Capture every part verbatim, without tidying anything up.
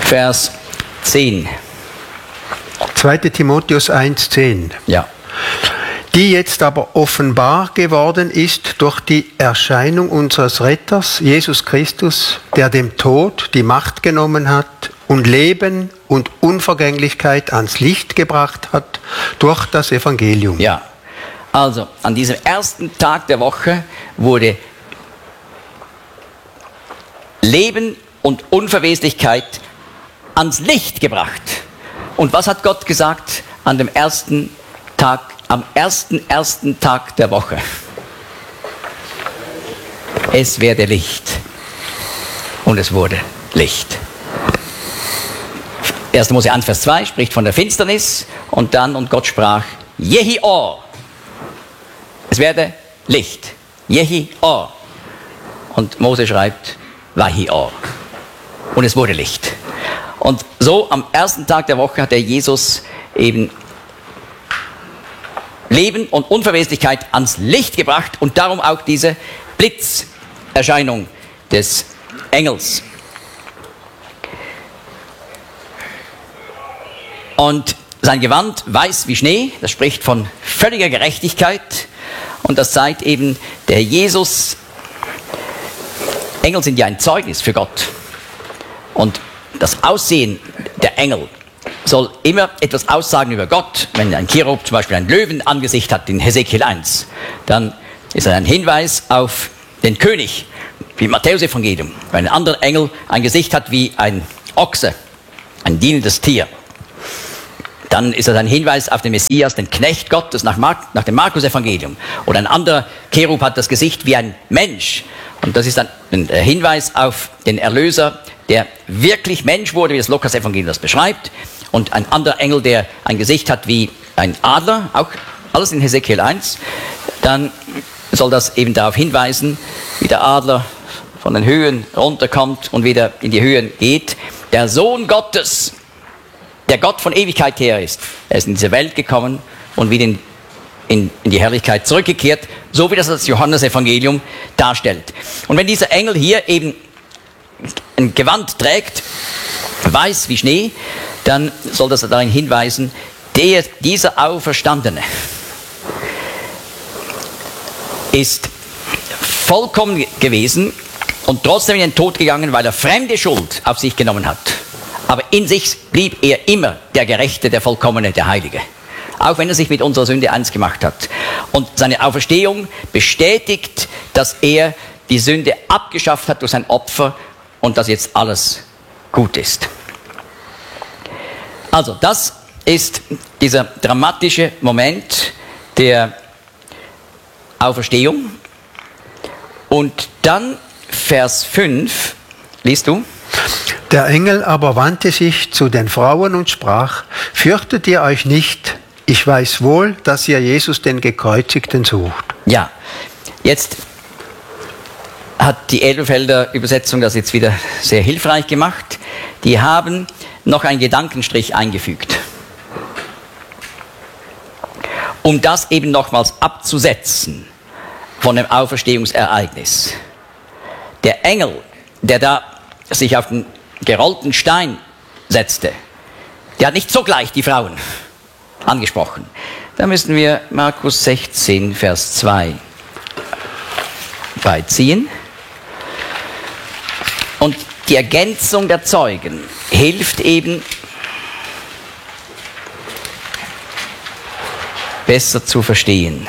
Vers zehn. zweiter Timotheus eins zehn. Ja. Die jetzt aber offenbar geworden ist durch die Erscheinung unseres Retters, Jesus Christus, der dem Tod die Macht genommen hat und Leben und Unvergänglichkeit ans Licht gebracht hat durch das Evangelium. Ja, also an diesem ersten Tag der Woche wurde Leben und Unverweslichkeit ans Licht gebracht. Und was hat Gott gesagt an dem ersten Tag, am ersten, ersten Tag der Woche? Es werde Licht. Und es wurde Licht. erster Mose eins, Vers zwei spricht von der Finsternis und dann, und Gott sprach, Jehi Or. Es werde Licht. Jehi Or. Und Mose schreibt, Vahi Or. Und es wurde Licht. Und so am ersten Tag der Woche hat der Jesus eben Leben und Unverweslichkeit ans Licht gebracht und darum auch diese Blitzerscheinung des Engels. Und sein Gewand weiß wie Schnee, das spricht von völliger Gerechtigkeit und das zeigt eben, der Jesus, Engel sind ja ein Zeugnis für Gott und das Aussehen der Engel soll immer etwas aussagen über Gott. Wenn ein Cherub zum Beispiel ein Löwenangesicht hat in Hesekiel eins, dann ist er ein Hinweis auf den König, wie im Matthäus-Evangelium. Wenn ein anderer Engel ein Gesicht hat wie ein Ochse, ein dienendes Tier, dann ist das ein Hinweis auf den Messias, den Knecht Gottes nach, Mark, nach dem Markus-Evangelium. Oder ein anderer Cherub hat das Gesicht wie ein Mensch. Und das ist dann ein Hinweis auf den Erlöser, der wirklich Mensch wurde, wie das Lukas-Evangelium das beschreibt. Und ein anderer Engel, der ein Gesicht hat wie ein Adler, auch alles in Hesekiel eins, dann soll das eben darauf hinweisen, wie der Adler von den Höhen runterkommt und wieder in die Höhen geht. Der Sohn Gottes, der Gott von Ewigkeit her ist, er ist in diese Welt gekommen und wieder in, in, in die Herrlichkeit zurückgekehrt, so wie das das Johannes-Evangelium darstellt. Und wenn dieser Engel hier eben ein Gewand trägt, weiß wie Schnee, dann soll das darin hinweisen, der, dieser Auferstandene ist vollkommen gewesen und trotzdem in den Tod gegangen, weil er fremde Schuld auf sich genommen hat. Aber in sich blieb er immer der Gerechte, der Vollkommene, der Heilige. Auch wenn er sich mit unserer Sünde eins gemacht hat. Und seine Auferstehung bestätigt, dass er die Sünde abgeschafft hat durch sein Opfer und dass jetzt alles gut ist. Also das ist dieser dramatische Moment der Auferstehung. Und dann Vers fünf, liest du? Der Engel aber wandte sich zu den Frauen und sprach, fürchtet ihr euch nicht, ich weiß wohl, dass ihr Jesus den Gekreuzigten sucht. Ja, jetzt hat die Elberfelder Übersetzung das jetzt wieder sehr hilfreich gemacht. Die haben noch einen Gedankenstrich eingefügt, um das eben nochmals abzusetzen von dem Auferstehungsereignis. Der Engel, der da sich auf den gerollten Stein setzte, der hat nicht sogleich die Frauen angesprochen. Da müssen wir Markus sechzehn, Vers zwei beiziehen. Und die Ergänzung der Zeugen hilft eben, besser zu verstehen.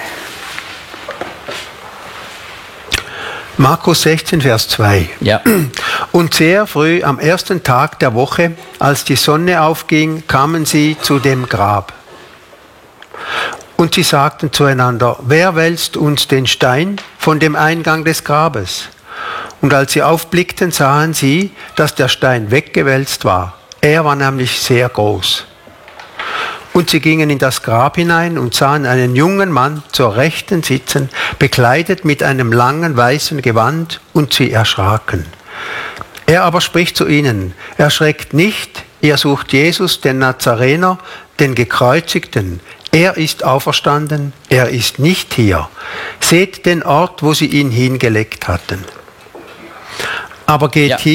Markus sechzehn, Vers zwei. Ja. Und sehr früh am ersten Tag der Woche, als die Sonne aufging, kamen sie zu dem Grab. Und sie sagten zueinander, wer wälzt uns den Stein von dem Eingang des Grabes? Und als sie aufblickten, sahen sie, dass der Stein weggewälzt war. Er war nämlich sehr groß. Und sie gingen in das Grab hinein und sahen einen jungen Mann zur Rechten sitzen, bekleidet mit einem langen weißen Gewand, und sie erschraken. Er aber spricht zu ihnen, erschreckt nicht, ihr sucht Jesus, den Nazarener, den Gekreuzigten. Er ist auferstanden, er ist nicht hier. Seht den Ort, wo sie ihn hingelegt hatten. Aber geht Ja. hin.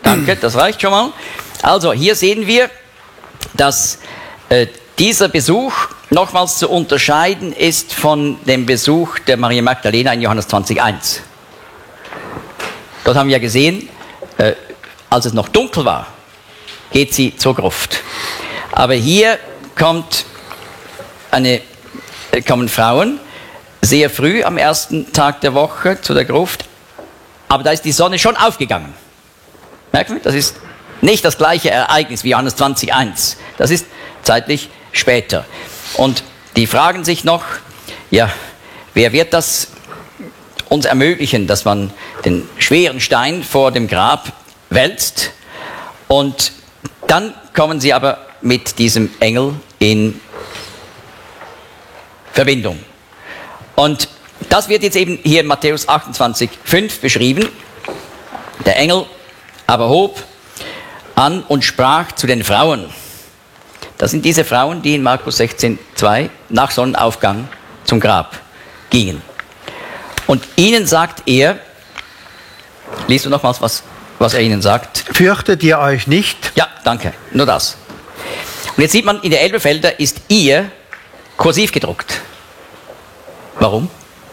Danke, das reicht schon mal. Also hier sehen wir, dass äh, dieser Besuch nochmals zu unterscheiden ist von dem Besuch der Maria Magdalena in Johannes zwanzig eins. Dort haben wir ja gesehen, äh, als es noch dunkel war, geht sie zur Gruft. Aber hier kommt eine, äh, kommen Frauen sehr früh am ersten Tag der Woche zu der Gruft, aber da ist die Sonne schon aufgegangen. Merken wir, das ist nicht das gleiche Ereignis wie Johannes zwanzig eins. Das ist zeitlich später. Und die fragen sich noch, ja, wer wird das uns ermöglichen, dass man den schweren Stein vor dem Grab wälzt? Und dann kommen sie aber mit diesem Engel in Verbindung. Und das wird jetzt eben hier in Matthäus achtundzwanzig, fünf beschrieben. Der Engel aber hob an und sprach zu den Frauen. Das sind diese Frauen, die in Markus sechzehn, zwei nach Sonnenaufgang zum Grab gingen. Und ihnen sagt er, liest du nochmals, was, was er ihnen sagt? Fürchtet ihr euch nicht? Ja, danke, nur das. Und jetzt sieht man, in der Elberfelder ist ihr kursiv gedruckt. Warum?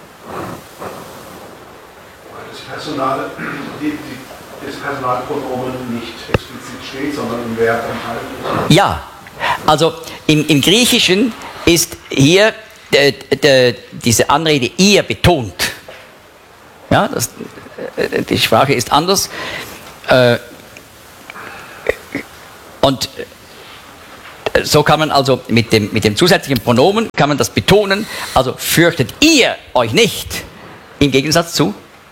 Weil das Personal, die, die, das Personalpronomen nicht explizit steht, sondern im Verb enthalten ist. Ja, also im, im Griechischen ist hier de, de, diese Anrede ihr betont. Ja, das, die Sprache ist anders. Äh, und so kann man also mit dem, mit dem zusätzlichen Pronomen kann man das betonen. Also fürchtet ihr euch nicht, im Gegensatz zu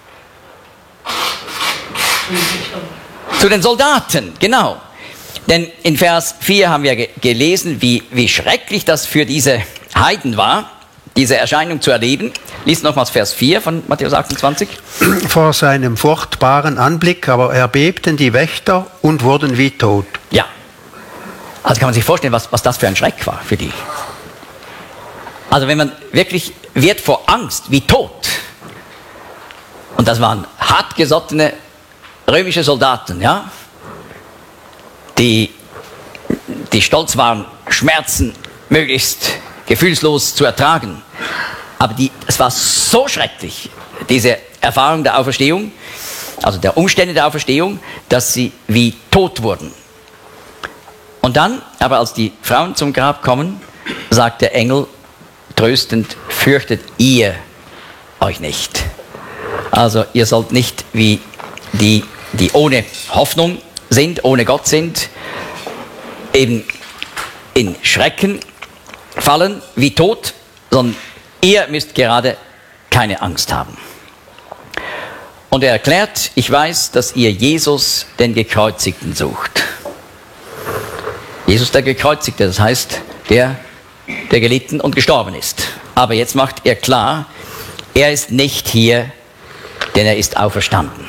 zu den Soldaten, genau. Denn in Vers vier haben wir ge- gelesen, wie, wie schrecklich das für diese Heiden war, diese Erscheinung zu erleben. Lies nochmals Vers vier von Matthäus achtundzwanzig. Vor seinem furchtbaren Anblick aber erbebten die Wächter und wurden wie tot. Ja, also kann man sich vorstellen, was, was das für ein Schreck war für die. Also wenn man wirklich wird vor Angst wie tot. Und das waren hartgesottene römische Soldaten, ja, die, die stolz waren, Schmerzen möglichst gefühlslos zu ertragen. Aber die, es war so schrecklich, diese Erfahrung der Auferstehung, also der Umstände der Auferstehung, dass sie wie tot wurden. Und dann, aber als die Frauen zum Grab kommen, sagt der Engel tröstend, fürchtet ihr euch nicht. Also ihr sollt nicht wie die, die ohne Hoffnung sind, ohne Gott sind, eben in Schrecken fallen, wie tot, sondern ihr müsst gerade keine Angst haben. Und er erklärt, ich weiß, dass ihr Jesus, den Gekreuzigten, sucht. Jesus, der Gekreuzigte, das heißt, der, der gelitten und gestorben ist. Aber jetzt macht er klar, er ist nicht hier, denn er ist auferstanden.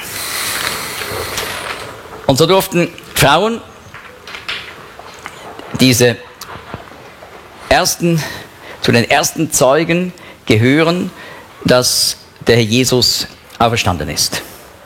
Und so durften Frauen diese ersten, zu den ersten Zeugen gehören, dass der Herr Jesus auferstanden ist.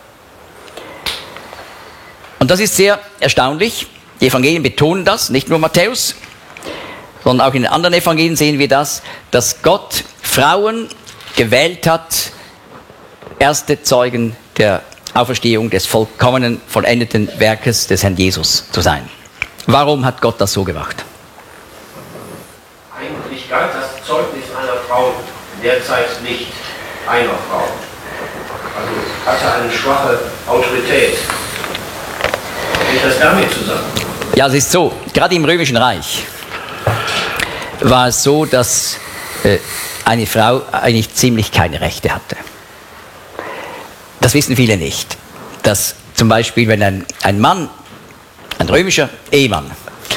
Und das ist sehr erstaunlich. Die Evangelien betonen das, nicht nur Matthäus, sondern auch in den anderen Evangelien sehen wir das, dass Gott Frauen gewählt hat, erste Zeugen der Auferstehung des vollkommenen, vollendeten Werkes des Herrn Jesus zu sein. Warum hat Gott das so gemacht? Eigentlich galt das Zeugnis einer Frau derzeit nicht einer Frau. Also hatte eine schwache Autorität. Hängt das damit zusammen? Ja, es ist so, gerade im Römischen Reich war es so, dass äh, eine Frau eigentlich ziemlich keine Rechte hatte. Das wissen viele nicht. Dass zum Beispiel, wenn ein, ein Mann, ein römischer Ehemann,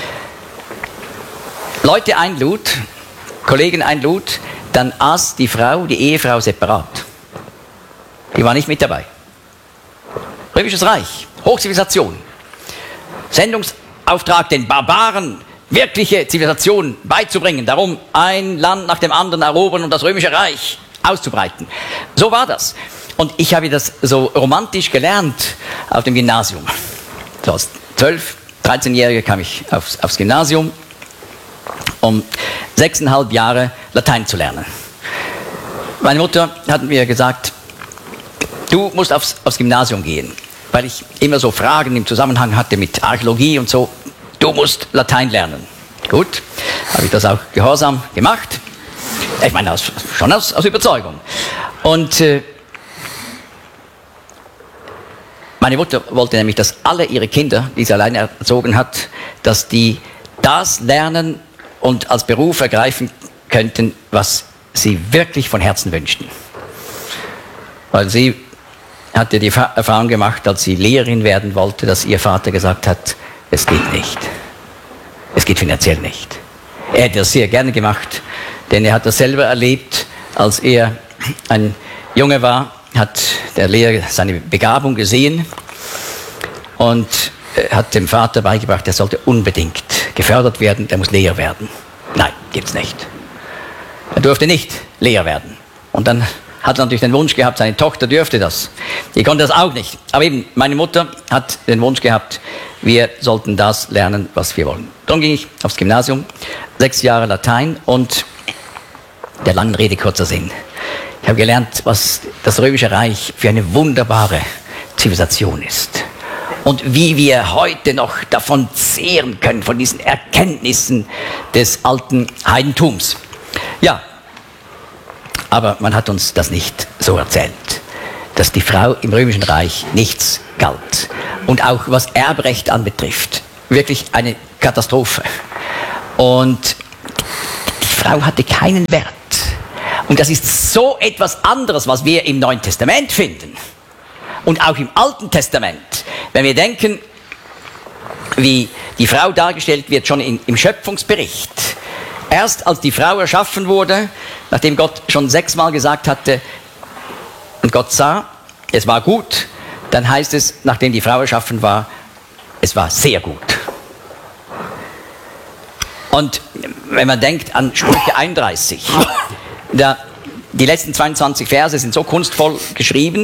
Leute einlud, Kollegen einlud, dann aß die Frau, die Ehefrau separat. Die war nicht mit dabei. Römisches Reich, Hochzivilisation. Sendungsauftrag, den Barbaren wirkliche Zivilisation beizubringen. Darum ein Land nach dem anderen erobern und das Römische Reich auszubreiten. So war das. Und ich habe das so romantisch gelernt auf dem Gymnasium. so als zwölf, dreizehnjähriger kam ich aufs, aufs Gymnasium, um sechseinhalb Jahre Latein zu lernen. Meine Mutter hat mir gesagt, du musst aufs, aufs Gymnasium gehen, weil ich immer so Fragen im Zusammenhang hatte mit Archäologie und so. Du musst Latein lernen. Gut, habe ich das auch gehorsam gemacht. Ich meine, aus, schon aus, aus Überzeugung. Und äh, meine Mutter wollte nämlich, dass alle ihre Kinder, die sie alleine erzogen hat, dass die das lernen und als Beruf ergreifen könnten, was sie wirklich von Herzen wünschten. Weil sie hatte die Erfahrung gemacht, als sie Lehrerin werden wollte, dass ihr Vater gesagt hat, es geht nicht. Es geht finanziell nicht. Er hätte das sehr gerne gemacht, denn er hat das selber erlebt, als er ein Junge war, hat der Lehrer seine Begabung gesehen und hat dem Vater beigebracht, er sollte unbedingt gefördert werden, er muss Lehrer werden. Nein, gibt's nicht. Er durfte nicht Lehrer werden. Und dann hat er natürlich den Wunsch gehabt, seine Tochter dürfte das. Die konnte das auch nicht. Aber eben, meine Mutter hat den Wunsch gehabt, wir sollten das lernen, was wir wollen. Dann ging ich aufs Gymnasium, sechs Jahre Latein und der langen Rede kurzer Sinn. Ich habe gelernt, was das Römische Reich für eine wunderbare Zivilisation ist. Und wie wir heute noch davon zehren können, von diesen Erkenntnissen des alten Heidentums. Ja, aber man hat uns das nicht so erzählt, dass die Frau im Römischen Reich nichts galt. Und auch was Erbrecht anbetrifft, wirklich eine Katastrophe. Und die Frau hatte keinen Wert. Und das ist so etwas anderes, was wir im Neuen Testament finden. Und auch im Alten Testament. Wenn wir denken, wie die Frau dargestellt wird, schon in, im Schöpfungsbericht. Erst als die Frau erschaffen wurde, nachdem Gott schon sechsmal gesagt hatte, und Gott sah, es war gut, dann heißt es, nachdem die Frau erschaffen war, es war sehr gut. Und wenn man denkt an Sprüche einunddreißig, da, die letzten zweiundzwanzig Verse sind so kunstvoll geschrieben.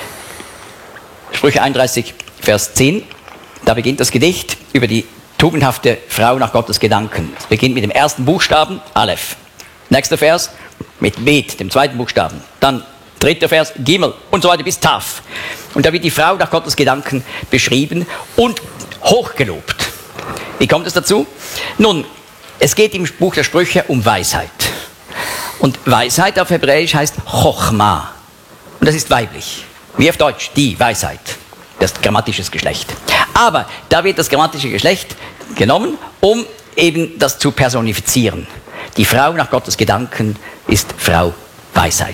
Sprüche einunddreißig, Vers zehn, da beginnt das Gedicht über die tugendhafte Frau nach Gottes Gedanken. Es beginnt mit dem ersten Buchstaben, Aleph. Nächster Vers mit Bet, dem zweiten Buchstaben. Dann dritter Vers, Gimel und so weiter bis Taf. Und da wird die Frau nach Gottes Gedanken beschrieben und hochgelobt. Wie kommt es dazu? Nun, es geht im Buch der Sprüche um Weisheit. Und Weisheit auf Hebräisch heißt Chochma. Und das ist weiblich. Wie auf Deutsch, die Weisheit. Das ist grammatisches Geschlecht. Aber da wird das grammatische Geschlecht genommen, um eben das zu personifizieren. Die Frau nach Gottes Gedanken ist Frau Weisheit.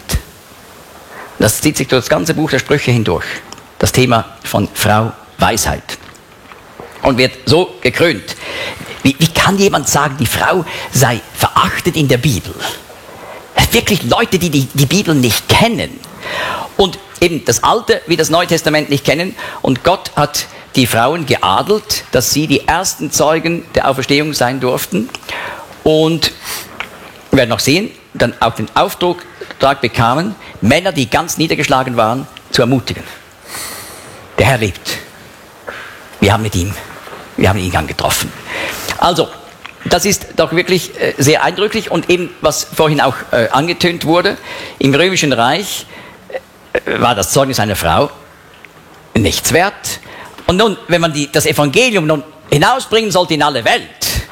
Das zieht sich durch das ganze Buch der Sprüche hindurch. Das Thema von Frau Weisheit. Und wird so gekrönt. Wie, wie kann jemand sagen, die Frau sei verachtet in der Bibel? Wirklich Leute, die, die die Bibel nicht kennen. Und eben das Alte wie das Neue Testament nicht kennen. Und Gott hat die Frauen geadelt, dass sie die ersten Zeugen der Auferstehung sein durften. Und wir werden noch sehen, dann auch den Auftrag bekamen, Männer, die ganz niedergeschlagen waren, zu ermutigen. Der Herr lebt. Wir haben mit ihm, wir haben ihn getroffen. Also, das ist doch wirklich äh, sehr eindrücklich und eben, was vorhin auch äh, angetönt wurde, im Römischen Reich äh, war das Zeugnis einer Frau nichts wert. Und nun, wenn man die, das Evangelium nun hinausbringen sollte in alle Welt,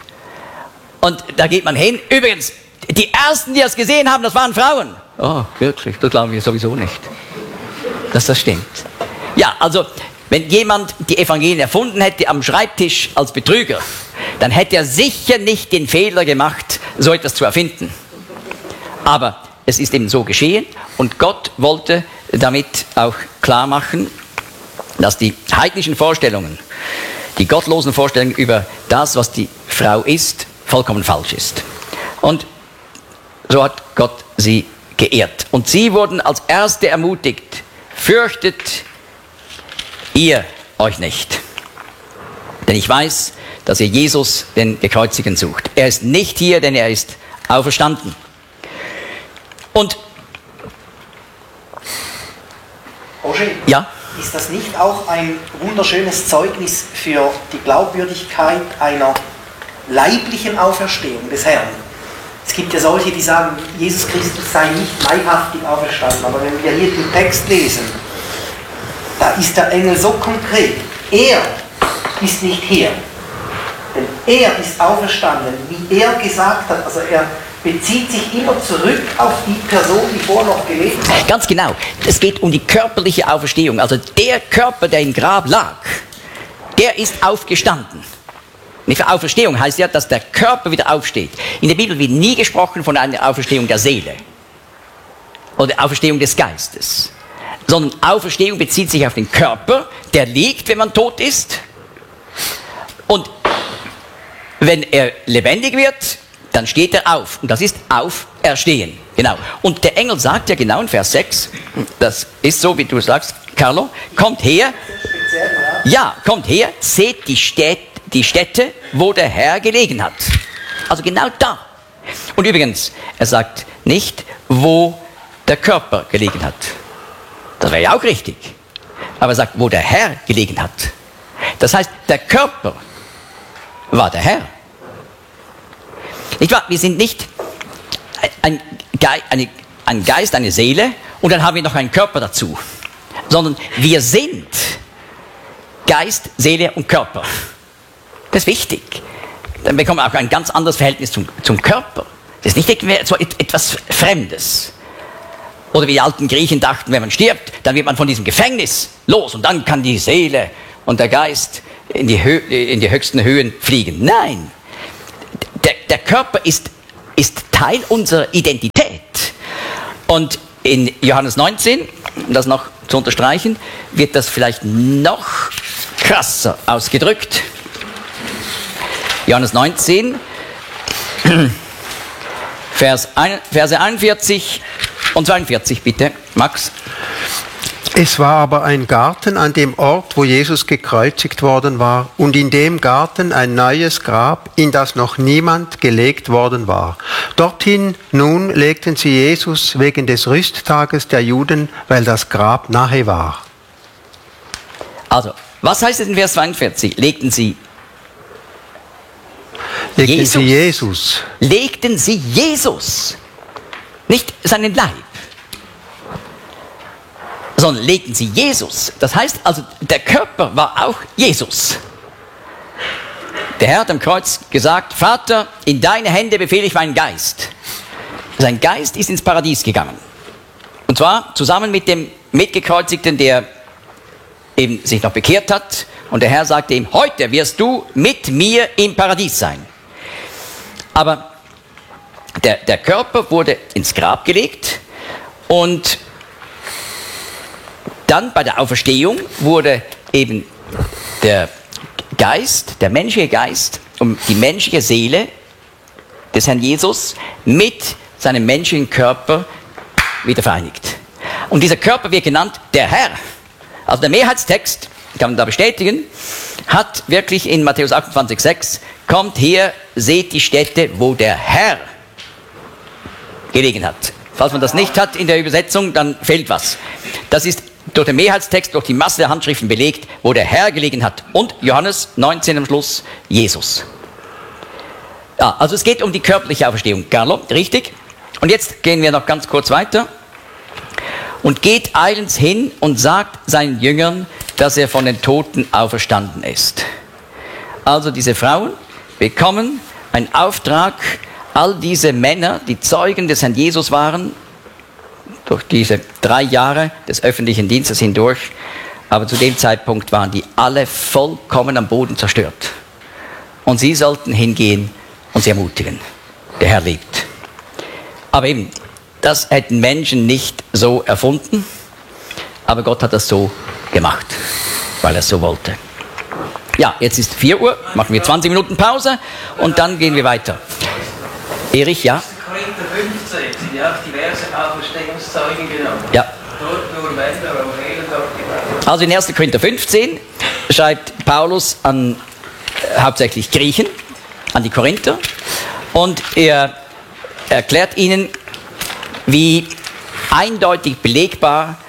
und da geht man hin, übrigens, die Ersten, die das gesehen haben, das waren Frauen. Oh, wirklich, das glauben wir sowieso nicht, dass das stimmt. Ja, also, wenn jemand die Evangelien erfunden hätte am Schreibtisch als Betrüger, dann hätte er sicher nicht den Fehler gemacht, so etwas zu erfinden. Aber es ist eben so geschehen und Gott wollte damit auch klar machen, dass die heidnischen Vorstellungen, die gottlosen Vorstellungen über das, was die Frau ist, vollkommen falsch ist. Und so hat Gott sie geehrt. Und sie wurden als Erste ermutigt, fürchtet ihr euch nicht. Denn ich weiß, dass ihr Jesus, den Gekreuzigten, sucht. Er ist nicht hier, denn er ist auferstanden. Und Roger, ja? ist das nicht auch ein wunderschönes Zeugnis für die Glaubwürdigkeit einer leiblichen Auferstehung des Herrn? Es gibt ja solche, die sagen, Jesus Christus sei nicht leibhaftig auferstanden, aber wenn wir hier den Text lesen, da ist der Engel so konkret, er ist nicht hier, denn er ist auferstanden, wie er gesagt hat, also er bezieht sich immer zurück auf die Person, die vorher noch gelebt hat. Ganz genau. Es geht um die körperliche Auferstehung. Also der Körper, der im Grab lag, der ist aufgestanden. Nicht für Auferstehung heißt ja, dass der Körper wieder aufsteht. In der Bibel wird nie gesprochen von einer Auferstehung der Seele oder Auferstehung des Geistes, sondern Auferstehung bezieht sich auf den Körper, der liegt, wenn man tot ist. Und wenn er lebendig wird, dann steht er auf. Und das ist Auferstehen. Genau. Und der Engel sagt ja genau in Vers sechs, das ist so, wie du sagst, Carlo, kommt her, ja, kommt her, seht die Städte, die Stätte, wo der Herr gelegen hat. Also genau da. Und übrigens, er sagt nicht, wo der Körper gelegen hat. Das wäre ja auch richtig. Aber er sagt, wo der Herr gelegen hat. Das heißt, der Körper war der Herr. Nicht wahr? Wir sind nicht ein, Ge- eine, ein Geist, eine Seele und dann haben wir noch einen Körper dazu. Sondern wir sind Geist, Seele und Körper. Das ist wichtig. Dann bekommen wir auch ein ganz anderes Verhältnis zum, zum Körper. Das ist nicht so etwas Fremdes. Oder wie die alten Griechen dachten, wenn man stirbt, dann wird man von diesem Gefängnis los und dann kann die Seele und der Geist in die, Hö- in die höchsten Höhen fliegen. Nein, der, der Körper ist, ist Teil unserer Identität. Und in Johannes neunzehn, um das noch zu unterstreichen, wird das vielleicht noch krasser ausgedrückt. Johannes neunzehn, Vers ein, Verse einundvierzig und zweiundvierzig, bitte, Max. Es war aber ein Garten an dem Ort, wo Jesus gekreuzigt worden war, und in dem Garten ein neues Grab, in das noch niemand gelegt worden war. Dorthin nun legten sie Jesus wegen des Rüsttages der Juden, weil das Grab nahe war. Also, was heißt es in Vers zweiundvierzig? Legten sie Legten Jesus. sie Jesus. Legten sie Jesus, nicht seinen Leib, sondern legten sie Jesus. Das heißt also, der Körper war auch Jesus. Der Herr hat am Kreuz gesagt, Vater, in deine Hände befehle ich meinen Geist. Sein Geist ist ins Paradies gegangen. Und zwar zusammen mit dem Mitgekreuzigten, der eben sich noch bekehrt hat. Und der Herr sagte ihm, heute wirst du mit mir im Paradies sein. Aber der, der Körper wurde ins Grab gelegt und dann bei der Auferstehung wurde eben der Geist, der menschliche Geist, um die menschliche Seele des Herrn Jesus mit seinem menschlichen Körper wieder vereinigt. Und dieser Körper wird genannt der Herr. Also der Mehrheitstext, kann man da bestätigen, hat wirklich in Matthäus achtundzwanzig sechs, kommt her, seht die Stätte, wo der Herr gelegen hat. Falls man das nicht hat in der Übersetzung, dann fehlt was. Das ist durch den Mehrheitstext, durch die Masse der Handschriften belegt, wo der Herr gelegen hat. Und Johannes neunzehn am Schluss, Jesus. Ja, also es geht um die körperliche Auferstehung. Carlo, richtig? Und jetzt gehen wir noch ganz kurz weiter. Und geht eilends hin und sagt seinen Jüngern, dass er von den Toten auferstanden ist. Also diese Frauen bekommen einen Auftrag, all diese Männer, die Zeugen des Herrn Jesus waren, durch diese drei Jahre des öffentlichen Dienstes hindurch, aber zu dem Zeitpunkt waren die alle vollkommen am Boden zerstört. Und sie sollten hingehen und sie ermutigen. Der Herr lebt. Aber eben, das hätten Menschen nicht so erfunden, aber Gott hat das so gemacht, weil er es so wollte. Ja, jetzt ist vier Uhr, machen wir zwanzig Minuten Pause und dann gehen wir weiter. Erich, ja? Korinther fünfzehn sind ja auch diverse Auferstehungszeugen genommen. Ja. Dort nur Männer, Aurel und dort die Also in erster Korinther fünfzehn schreibt Paulus an äh, hauptsächlich Griechen, an die Korinther, und er erklärt ihnen, wie eindeutig belegbar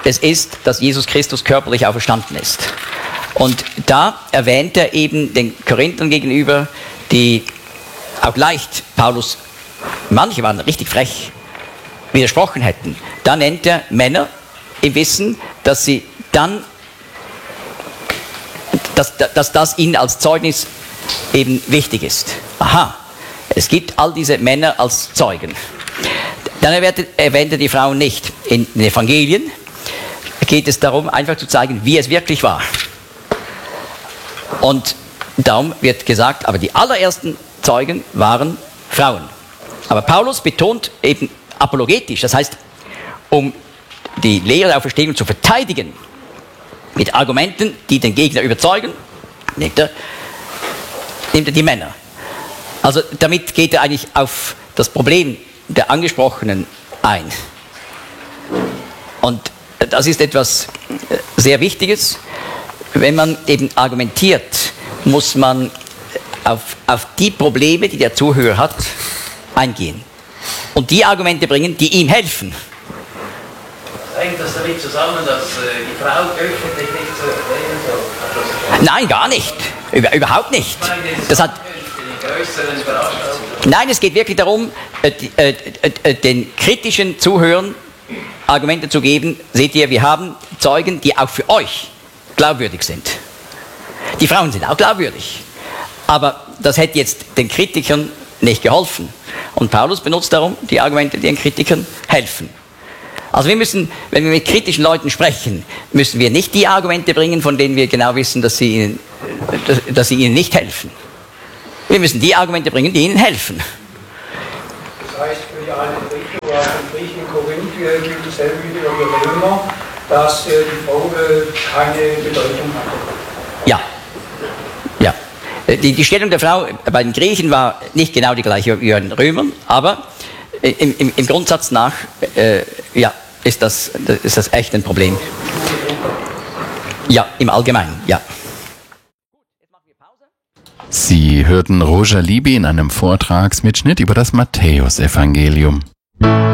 es ist, dass Jesus Christus körperlich auferstanden ist. Und da erwähnt er eben den Korinthern gegenüber, die auch leicht Paulus, manche waren richtig frech, widersprochen hätten. Da nennt er Männer im Wissen, dass sie dann, dass, dass das ihnen als Zeugnis eben wichtig ist. Aha, es gibt all diese Männer als Zeugen. Dann erwähnt, erwähnt er die Frauen nicht. In den Evangelien geht es darum, einfach zu zeigen, wie es wirklich war. Und darum wird gesagt, aber die allerersten Zeugen waren Frauen. Aber Paulus betont eben apologetisch, das heißt, um die Lehre der Auferstehung zu verteidigen, mit Argumenten, die den Gegner überzeugen, nimmt er, nimmt er die Männer. Also damit geht er eigentlich auf das Problem der Angesprochenen ein. Und das ist etwas sehr Wichtiges. Wenn man eben argumentiert, muss man auf, auf die Probleme, die der Zuhörer hat, eingehen. Und die Argumente bringen, die ihm helfen. Hängt das damit zusammen, dass äh, die Frau öffentlich nicht so reden soll? Nein, gar nicht. Über, überhaupt nicht. Ich meine, Das hat, die größeren Veranstaltungen. nein, es geht wirklich darum, äh, äh, äh, den kritischen Zuhörern Argumente zu geben. Seht ihr, wir haben Zeugen, die auch für euch glaubwürdig sind. Die Frauen sind auch glaubwürdig. Aber das hätte jetzt den Kritikern nicht geholfen. Und Paulus benutzt darum die Argumente, die den Kritikern helfen. Also wir müssen, wenn wir mit kritischen Leuten sprechen, müssen wir nicht die Argumente bringen, von denen wir genau wissen, dass sie ihnen, dass, dass sie ihnen nicht helfen. Wir müssen die Argumente bringen, die ihnen helfen. Das heißt, für die alten Griechen oder die Griechen in Korinth gilt dasselbe wie für die Römer, dass äh, die Frau äh, keine Bedeutung hatte. Ja. Ja. Die, die Stellung der Frau bei den Griechen war nicht genau die gleiche wie bei den Römern, aber im, im, im Grundsatz nach, äh, ja, ist das, ist das echt ein Problem. Ja, im Allgemeinen, ja. Sie hörten Roger Libby in einem Vortragsmitschnitt über das Matthäusevangelium.